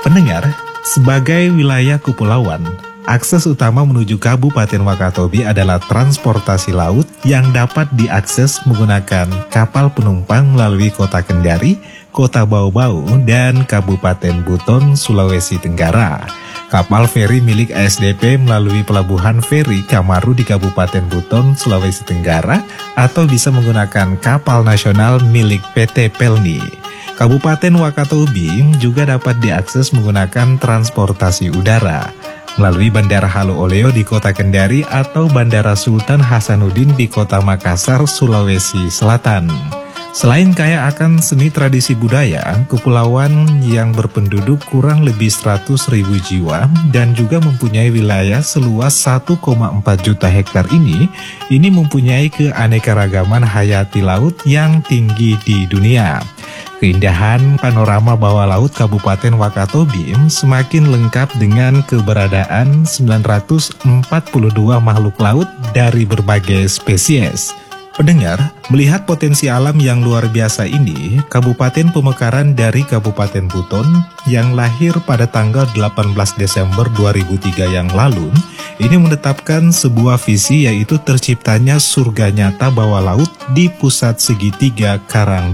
Pendengar, sebagai wilayah kepulauan, akses utama menuju Kabupaten Wakatobi adalah transportasi laut yang dapat diakses menggunakan kapal penumpang melalui Kota Kendari, Kota Bau-Bau, dan Kabupaten Buton, Sulawesi Tenggara. Kapal feri milik ASDP melalui Pelabuhan Feri Kamaru di Kabupaten Buton, Sulawesi Tenggara, atau bisa menggunakan kapal nasional milik PT Pelni. Kabupaten Wakatobi juga dapat diakses menggunakan transportasi udara melalui Bandara Halu Oleo di Kota Kendari atau Bandara Sultan Hasanuddin di Kota Makassar, Sulawesi Selatan. Selain kaya akan seni tradisi budaya, kepulauan yang berpenduduk kurang lebih 100.000 jiwa dan juga mempunyai wilayah seluas 1,4 juta hektar ini mempunyai keanekaragaman hayati laut yang tinggi di dunia. Keindahan panorama bawah laut Kabupaten Wakatobi semakin lengkap dengan keberadaan 942 makhluk laut dari berbagai spesies. Pendengar, melihat potensi alam yang luar biasa ini, Kabupaten Pemekaran dari Kabupaten Buton yang lahir pada tanggal 18 Desember 2003 yang lalu, ini menetapkan sebuah visi yaitu terciptanya surga nyata bawah laut di pusat segitiga Karang